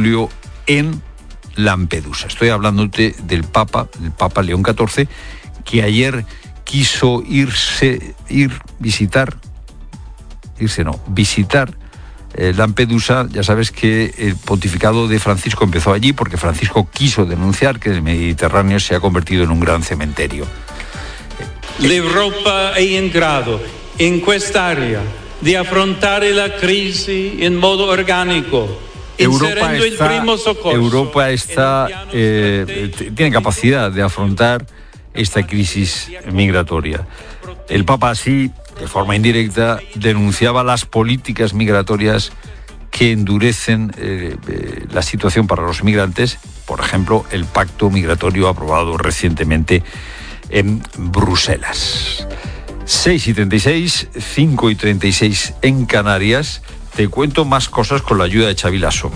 julio en Lampedusa. Estoy hablándote del Papa León XIV, que ayer quiso visitar Lampedusa. Ya sabes que el pontificado de Francisco empezó allí porque Francisco quiso denunciar que el Mediterráneo se ha convertido en un gran cementerio. L'Europa è in grado, in quest'area, di affrontare la crisi in modo organico. Europa tiene capacidad de afrontar esta crisis migratoria. El Papa así, de forma indirecta, denunciaba las políticas migratorias que endurecen la situación para los migrantes, por ejemplo, el pacto migratorio aprobado recientemente en Bruselas. 6:36, 5:36 en Canarias. Te cuento más cosas con la ayuda de Xavi Lasso.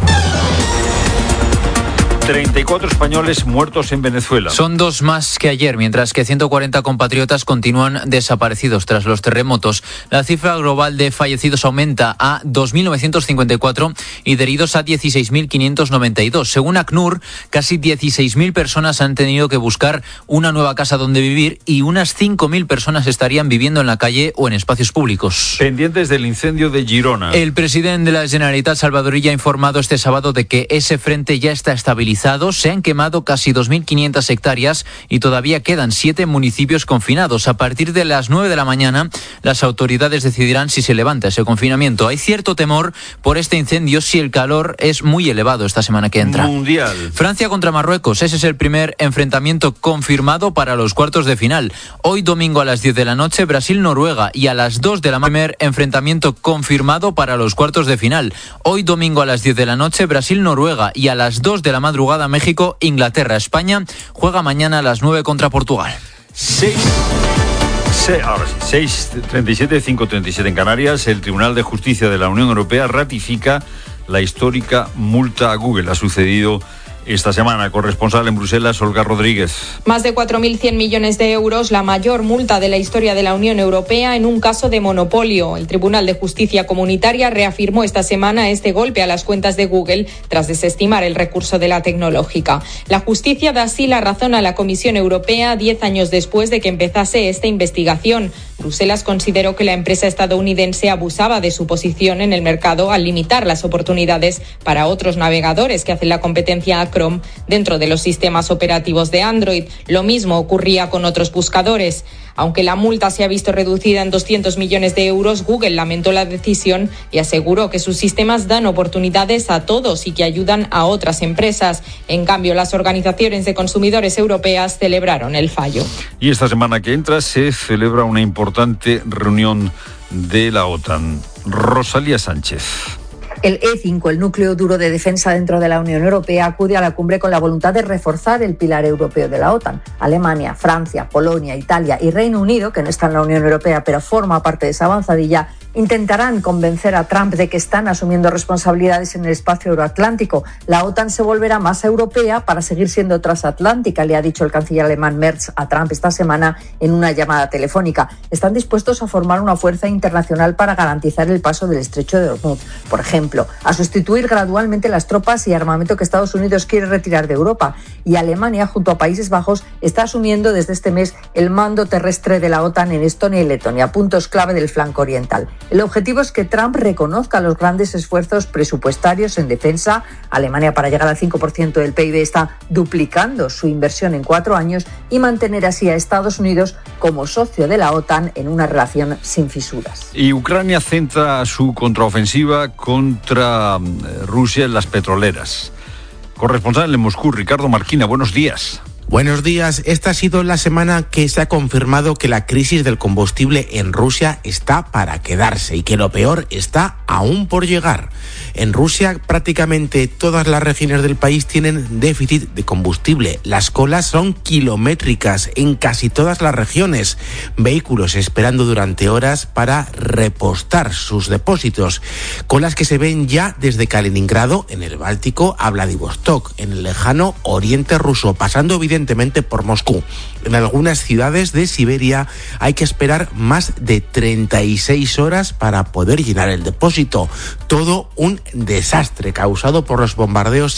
34 españoles muertos en Venezuela. Son 2 más que ayer, mientras que 140 compatriotas continúan desaparecidos tras los terremotos. La cifra global de fallecidos aumenta a 2.954 y de heridos a 16.592. Según ACNUR, casi 16.000 personas han tenido que buscar una nueva casa donde vivir y unas 5.000 personas estarían viviendo en la calle o en espacios públicos. Pendientes del incendio de Girona. El presidente de la Generalitat, Salvador Illa, ha informado este sábado de que ese frente ya está estabilizado. Se han quemado casi 2.500 hectáreas y todavía quedan 7 municipios confinados. A partir de las 9 de la mañana, las autoridades decidirán si se levanta ese confinamiento. Hay cierto temor por este incendio si el calor es muy elevado esta semana que entra. Mundial. Francia contra Marruecos. Ese es el primer enfrentamiento confirmado para los cuartos de final. Hoy domingo a las 10 de la noche, Brasil-Noruega, y a las 2 de la mañana, primer enfrentamiento confirmado para los cuartos de final. Hoy domingo a las 10 de la noche, Brasil-Noruega, y a las 2 de la madrugada, México, Inglaterra. España juega mañana a las 9 contra Portugal. 6:37, 5:37 en Canarias. El Tribunal de Justicia de la Unión Europea ratifica la histórica multa a Google. Ha sucedido esta semana. Corresponsal en Bruselas, Olga Rodríguez. Más de 4.100 millones de euros, la mayor multa de la historia de la Unión Europea en un caso de monopolio. El Tribunal de Justicia Comunitaria reafirmó esta semana este golpe a las cuentas de Google tras desestimar el recurso de la tecnológica. La justicia da así la razón a la Comisión Europea 10 años después de que empezase esta investigación. Bruselas consideró que la empresa estadounidense abusaba de su posición en el mercado al limitar las oportunidades para otros navegadores que hacen la competencia a Chrome dentro de los sistemas operativos de Android. Lo mismo ocurría con otros buscadores. Aunque la multa se ha visto reducida en 200 millones de euros, Google lamentó la decisión y aseguró que sus sistemas dan oportunidades a todos y que ayudan a otras empresas. En cambio, las organizaciones de consumidores europeas celebraron el fallo. Y esta semana que entra se celebra una importante reunión de la OTAN. Rosalía Sánchez. El E5, el núcleo duro de defensa dentro de la Unión Europea, acude a la cumbre con la voluntad de reforzar el pilar europeo de la OTAN. Alemania, Francia, Polonia, Italia y Reino Unido, que no está en la Unión Europea pero forma parte de esa avanzadilla, intentarán convencer a Trump de que están asumiendo responsabilidades en el espacio euroatlántico. La OTAN se volverá más europea para seguir siendo transatlántica, le ha dicho el canciller alemán Merz a Trump esta semana en una llamada telefónica. Están dispuestos a formar una fuerza internacional para garantizar el paso del estrecho de Hormuz, por ejemplo, a sustituir gradualmente las tropas y armamento que Estados Unidos quiere retirar de Europa. Y Alemania, junto a Países Bajos, está asumiendo desde este mes el mando terrestre de la OTAN en Estonia y Letonia, puntos clave del flanco oriental. El objetivo es que Trump reconozca los grandes esfuerzos presupuestarios en defensa. Alemania, para llegar al 5% del PIB, está duplicando su inversión en 4 años y mantener así a Estados Unidos como socio de la OTAN en una relación sin fisuras. Y Ucrania centra su contraofensiva contra Rusia en las petroleras. Corresponsal en Moscú, Ricardo Marquina, buenos días. Buenos días. Esta ha sido la semana que se ha confirmado que la crisis del combustible en Rusia está para quedarse y que lo peor está aún por llegar. En Rusia prácticamente todas las regiones del país tienen déficit de combustible. Las colas son kilométricas en casi todas las regiones. Vehículos esperando durante horas para repostar sus depósitos. Colas que se ven ya desde Kaliningrado, en el Báltico, a Vladivostok, en el lejano oriente ruso, pasando evidentemente por Moscú. En algunas ciudades de Siberia hay que esperar más de 36 horas para poder llenar el depósito. Todo un desastre causado por los bombardeos